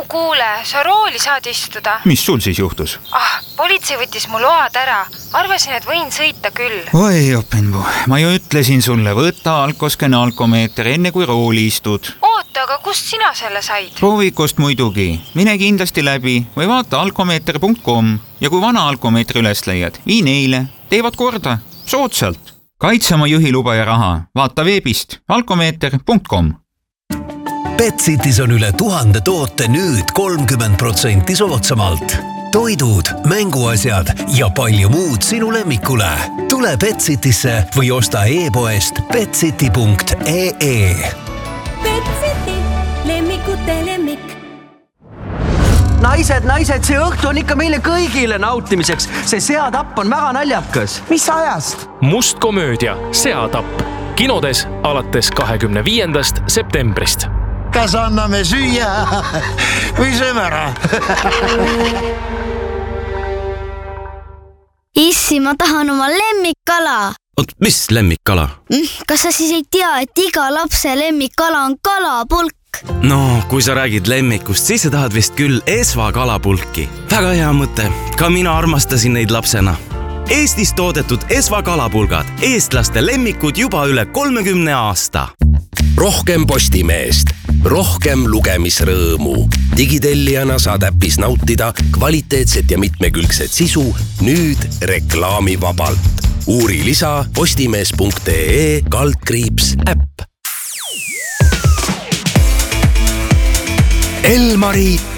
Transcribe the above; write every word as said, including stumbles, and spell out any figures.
kuule, sa rooli saad istuda. Mis sul siis juhtus? Ah, politsei võttis mu load ära. Arvasin, et võin sõita küll. Oi, Openbu, ma ju ütlesin sulle, võta alkoske nalkomeeter enne kui rooli istud. Oota, aga kust sina selle said? Proovikust muidugi. Mine kindlasti läbi või vaata alkomeeter punkt com ja kui vana alkomeetri üles leiad, vii neile. Teevad korda. Soodsalt. Kaitse oma juhiluba ja raha. Vaata veebist alkomeeter punkt com. Betsitis on üle tuhande toote nüüd kolmkümmend protsenti soodsamalt. Toidud, mänguasjad ja palju muud sinu lemmikule. Tule Betsitisse või osta e-poest betsiti punkt ee. Betsiti, lemmikute lemmik. Naised, naised, see õhtu on ikka meile kõigile nautimiseks. See seatapp on väga naljakas. Mis ajast? Must komöödia Seatapp. Kinodes alates kahekümne viiendast septembrist. Kas anname süüa või sööme ära? Issi, ma tahan oma lemmikkala. Oot, mis lemmikkala? Kas sa siis ei tea, et iga lapse lemmikkala on kalapulk? No, kui sa räägid lemmikust, siis sa tahad vist küll Esva kalapulki. Väga hea mõte. Ka mina armastasin neid lapsena. Eestis toodetud Esva kalapulgad. Eestlaste lemmikud juba üle kolmekümne aasta. Rohkem Postimeest, rohkem lugemisrõõmu. Digitellijana saad äpis nautida kvaliteetset ja mitmekülgset sisu nüüd reklaamivabalt. Uuri lisa postimees punkt ee kaldkriips äpp. Elmari